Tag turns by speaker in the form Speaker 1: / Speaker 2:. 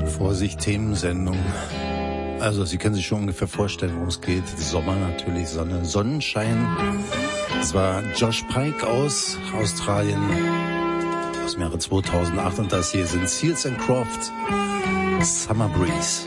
Speaker 1: Vorsicht, Themensendung. Also Sie können sich schon ungefähr vorstellen, worum es geht. Sommer natürlich, Sonne, Sonnenschein. Das war Josh Pike aus Australien aus dem Jahre 2008 und das hier sind Seals and Croft, Summer Breeze.